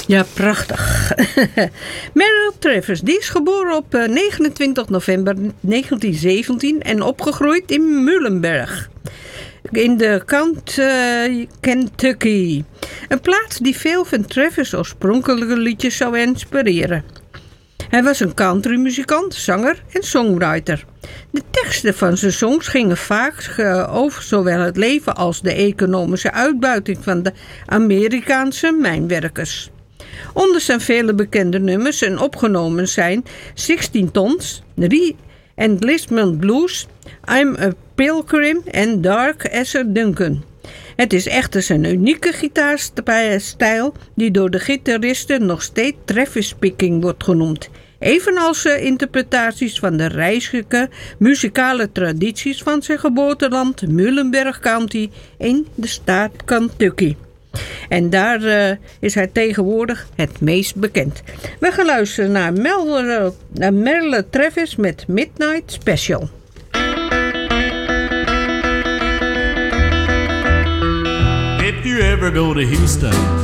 Ja, prachtig. Merle Travis, die is geboren op 29 november 1917 en opgegroeid in Muhlenberg. In de Kentucky. Een plaats die veel van Travis' oorspronkelijke liedjes zou inspireren. Hij was een countrymuzikant, zanger en songwriter. De teksten van zijn songs gingen vaak over zowel het leven als de economische uitbuiting van de Amerikaanse mijnwerkers. Onder zijn vele bekende nummers en opgenomen zijn 16 Tons, Enlistment Blues, I'm a Pilgrim en Dark as a Duncan. Het is echter zijn unieke gitaarstijl die door de gitaristen nog steeds Travis Picking wordt genoemd. Evenals interpretaties van de rijke muzikale tradities van zijn geboorteland Muhlenberg County in de staat Kentucky. En daar is hij tegenwoordig het meest bekend. We gaan luisteren naar Merle Travis met Midnight Special. If you ever go to Houston,